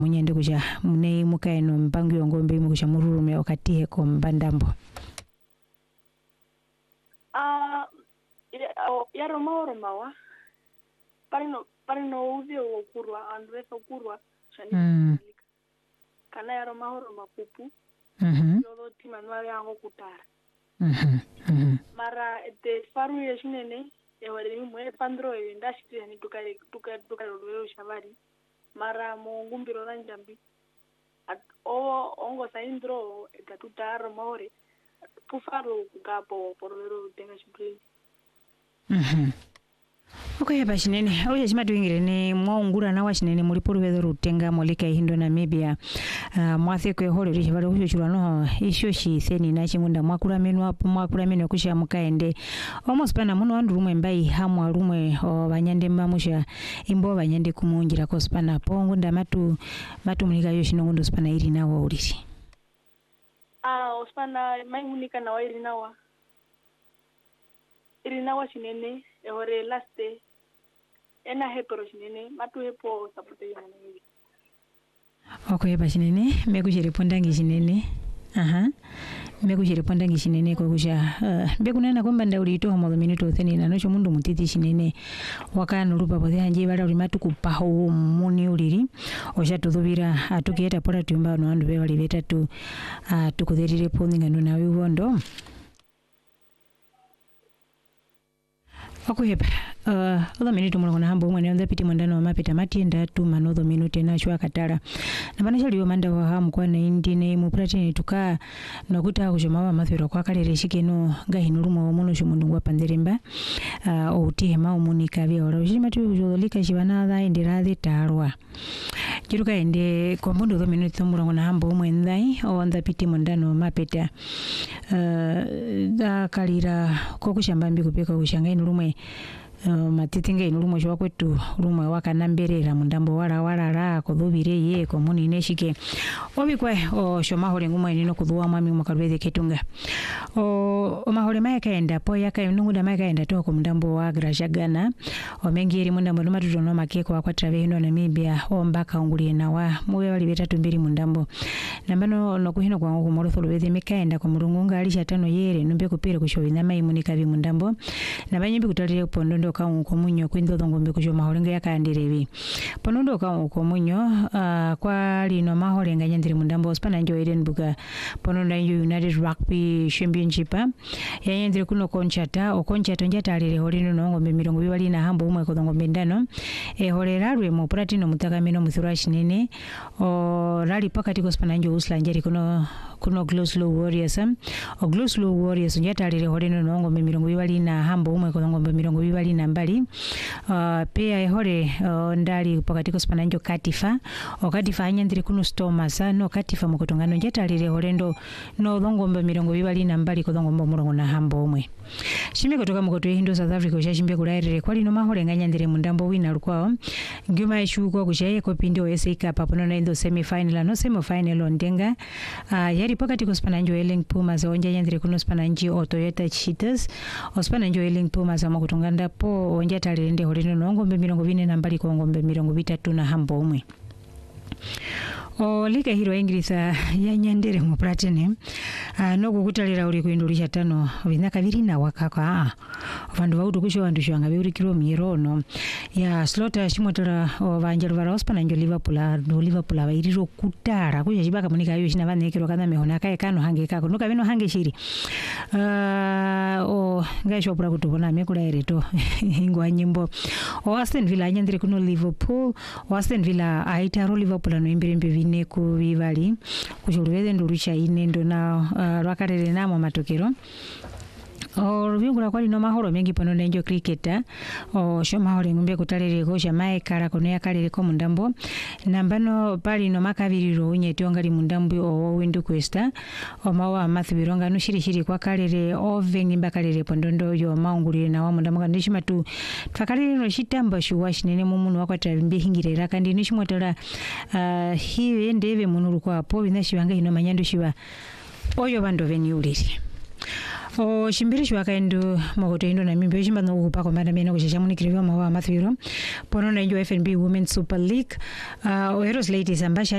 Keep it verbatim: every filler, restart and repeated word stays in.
munyende kuja mune mukaeno mpango yongombe mukusha mururume okatihe ko mbandambo. Ah uh, ya Roma Roma wa parino parino uvio okurwa andreso kurwa shani Mm. kana ya Roma Roma pupu Mhm. yodo timanwa yango kutara Mhm. Mhm. mara de faru yeshinene ewari mwe pandro ndashi yani tukare tukare tukare lwelo shabari mara mungumbiro ranjambi at o ongo saindro etatutaro more pufaro gapo porero tenga shibri. Mhm. Okay bashinene oje chimatu ingirene mwaungura na washinene muri porwezo rutenga molika hindo Namibia uh, mwase kwe hore rishi balo kusho chulano isho shi seni na chimunda mwakura menu apu mwakura menu kusha mukaende almost pana muno wandu rumwe mbai hamwa rumwe o banyande mbamusha imbo banyande kumungira ko spana pongo nda matu matu munika yoshi nongondo spana iri nawo ulisi. Ah ospana mai munika na wa iri nawa iri nawa shinene ehore laste ena hepero shinene matu hepo sapote yana hivi. Okay bashinene mekushiri pondangi shinene. Aha. Mekushiri pondangi shinene ko kusha uh, bekunana kwamba ndaulito homo minuto theni na nocho mundu mutiti shinene wakana rupa pothe hanje bala uri matu kupaho muni uliri osha tudubira atukiyeta pora tumba no andu be bali betatu atukutherire poninga no nawe wondo. Okuhepa uh odo minuto mulongona hambo umwe ne ndapiti mondano wa mapita matienda tu manodo minute na chwa katara na bana chali yomanda wa hamu kwa naindine mu pratini tuka nokuta kujoma wa mathero kwa kalere shikeno gahinulumo muno shumundu wa panderemba uh otihe ma umunika bya ora ujima tu jolika shibana da indira de tarwa kiruka ende kombondo do minuto mulongona hambo umwe ndai o ndapiti mondano mapita uh da kalira kokushamba mbi kupeka kushanga inulumwe Uh, matitinga inulumwe shwa kwetu rumwe wakanamberera mundambo wala wala ra kodhubire ye komuni neshike obikwe o shomahole ngumwe nino kudhuwa mwami mukarweze ketunga o omahole maya kaenda po yaka nunguda maya kaenda to ko mundambo wa grashagana o mengiri mundambo no matuto no makeko akwa trave hino Namibia o mbaka unguli na wa muwe wali betatu mbiri mundambo nambano no kuhino kwa ngo kumorotho lweze mekaenda ko murungunga alisha tano yere numbe kupira kushoyina mai munika bi mundambo nabanyimbi kutalire pondo ka ukomunyo kwindo ngombe kujo maholenga yakandirebi ponondo ka ukomunyo uh, kwa lino maholenga nyandiri mundambo spana njo Edinburgh ponondo njo United Rugby Championship ya nyandiri kuno konchata okonchata njata alire holino no ngombe mirongo bibali na hambo umwe ko ngombe ndano e holera rwe mu platino mutakameno muthurashi nene o rali pakati ko spana njo usla njeri kuno kuno Glasgow Warriors o Glasgow Warriors njata alire holino no ngombe mirongo bibali na hambo umwe ko ngombe mirongo bibali nambali uh, pia ehore uh, ndali pakati ko spana njo Katifa o Katifa anyandiri kuno Stormers no Katifa mukotongano njata alire holendo no dhongombe mirongo bibali nambali ko dhongombe murongo na hambo umwe shime kutoka mukoto hindo South Africa ushashimbe kulairire kwali no mahole nganyandire mundambo wina lukwao nguma ishuko kushaye ko pindo S A Cup papono na indo semi final no semi final ondenga uh, yari pakati ko spana njo Eling Pumas onja nyandire kuno spana njo Toyota Cheetahs o spana njo Eling Pumas amakutonganda po onja talende holeno no ngombe mirongo bine nambali ko ngombe mirongo bitatu na hambo umwe o lika hiro Ingrisa ya nyandere mu platine uh, no kukutalira uli kuindulisha tano vinaka virina wakaka vandu vaudu kusho vandu shwanga beuri kilo mirono ya slota shimotera vanjalo vara ospana njo Liverpool do Liverpool vairiro kutara kuja chibaka munika yo shina vanekero kana mehona kai kano hange kako nuka vino hange shiri uh, o ngasho pura kutubona mekula ereto ingwa nyimbo o Aston Villa nyandire kuno Liverpool o Aston Villa aitaro Liverpool no imbirembe vine ku vivali kuchulweze ndurucha ine ndona uh, rwakarere namo matokero o rubingula kwali no mahoro mengi pano nenjo cricketa o sho mahoro ngumbe kutalere ko jamae kala kono yakalere ko mundambo nambano pali no makabiriro unyeti ongali mundambo o windu kwesta o mawa mathibironga no shiri shiri kwa kalere o vengi mbakalere pondondo yo maungulire na wa mundambo kandi shimatu twakalere no shitamba shuwa shinene mumunu wakwata mbe hingirera kandi ni shimotera uh, hiwe ndeve munuru kwa po binashibanga ino manyando shiba oyo bando veniulire o shimbiri shwakaendo mogoto indo na mimbe shimba no kupa kwa manda mena kushesha munikiriwa mawa mathiro pono na njo F N B Women's Super League uh, o Heroes Ladies ambasha